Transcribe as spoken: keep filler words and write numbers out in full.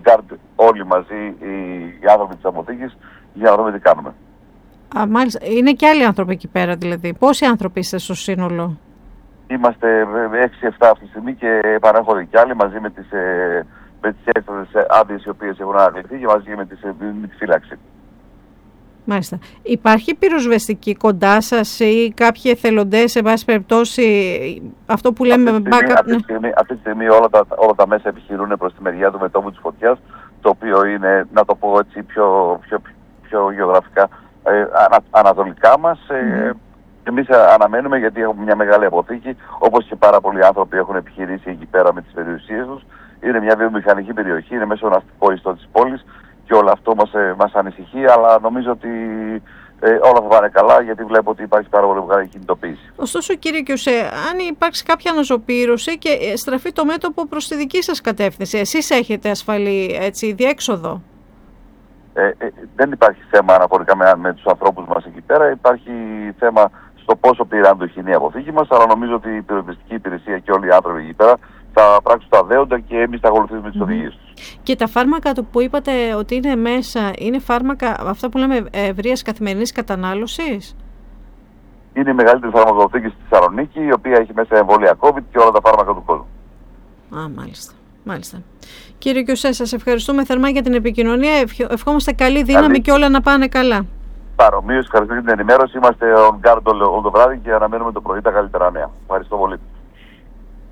guard όλοι μαζί οι άνθρωποι της αποθήκης για να δούμε τι κάνουμε. Α, μάλιστα. Είναι και άλλοι άνθρωποι εκεί πέρα δηλαδή. Πόσοι άνθρωποι είστε στο σύνολο? Είμαστε έξι εφτά αυτή τη στιγμή και παρέχονται κι άλλοι μαζί με τις, ε, με τις έξτρες άδειες οι οποίες έχουν ανακληθεί και μαζί με, τις, με τη φύλαξη. Μάλιστα. Υπάρχει πυροσβεστική κοντά σας ή κάποιοι εθελοντές, σε βάση περιπτώσει, αυτό που λέμε αυτή τη στιγμή, backup? αυτή τη στιγμή, αυτή τη στιγμή όλα, τα, όλα τα μέσα επιχειρούν προς τη μεριά του μετώπου της φωτιάς, το οποίο είναι, να το πω έτσι πιο, πιο, πιο γεωγραφικά, ε, ανα, ανατολικά μας. Ε, mm. Εμείς αναμένουμε, γιατί έχουμε μια μεγάλη αποθήκη, όπως και πάρα πολλοί άνθρωποι έχουν επιχειρήσει εκεί πέρα με τις περιουσίες τους. Είναι μια βιομηχανική περιοχή, είναι μέσω αστικό ιστό της πόλης και όλο αυτό μας, ε, μας ανησυχεί, αλλά νομίζω ότι ε, όλα θα πάνε καλά, γιατί βλέπω ότι υπάρχει πάρα πολύ μεγάλη κινητοποίηση. Ωστόσο, κύριε Κιουσέ, αν υπάρξει κάποια αναζωπήρωση και στραφεί το μέτωπο προς τη δική σας κατεύθυνση, εσείς έχετε ασφαλή έτσι, διέξοδο? Ε, ε, δεν υπάρχει θέμα αναφορικά με, με τους ανθρώπους μας εκεί πέρα, υπάρχει θέμα στο πόσο πήρε αντοχηνή η αποθήκη μας, αλλά νομίζω ότι η πυροσβεστική υπηρεσία και όλοι οι άνθρωποι εκεί πέρα θα πράξουν τα δέοντα και εμείς θα ακολουθήσουμε τις οδηγίες τους. Και τα φάρμακα που είπατε ότι είναι μέσα, είναι φάρμακα αυτά που λέμε ευρείας καθημερινής κατανάλωσης? Είναι η μεγαλύτερη φαρμακοθήκη στη Θεσσαλονίκη, η οποία έχει μέσα εμβόλια COVID και όλα τα φάρμακα του κόσμου. Α, μάλιστα. Μάλιστα. Κύριε Κιουσέ, σας ευχαριστούμε θερμά για την επικοινωνία. Ευχόμαστε καλή δύναμη καλή. Και όλα να πάνε καλά. Παρομοίως, ευχαριστώ για την ενημέρωση. Είμαστε on guard όλο το βράδυ και αναμένουμε το πρωί τα καλύτερα νέα. Ευχαριστώ πολύ.